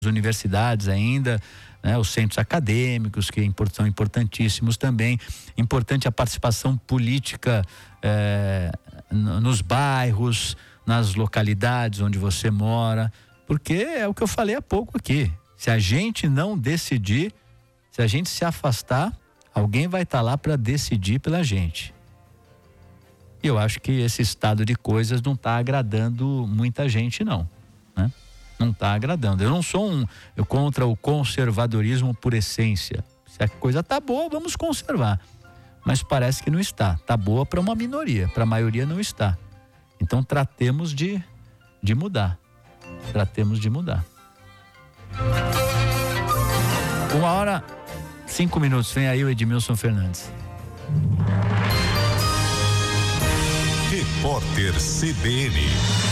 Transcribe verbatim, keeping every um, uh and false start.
universidades ainda, né, os centros acadêmicos, que são importantíssimos também. Importante a participação política é, nos bairros, nas localidades onde você mora, porque é o que eu falei há pouco aqui. Se a gente não decidir, se a gente se afastar, alguém vai estar lá para decidir pela gente. E eu acho que esse estado de coisas não está agradando muita gente, não, né? Não está agradando. Eu não sou um eu contra o conservadorismo por essência. Se a coisa tá boa, vamos conservar. Mas parece que não está. Tá boa para uma minoria, para a maioria não está. Então tratemos de, de mudar. Tratemos de mudar. Uma hora, cinco minutos. Vem aí o Edmilson Fernandes. Repórter C B N.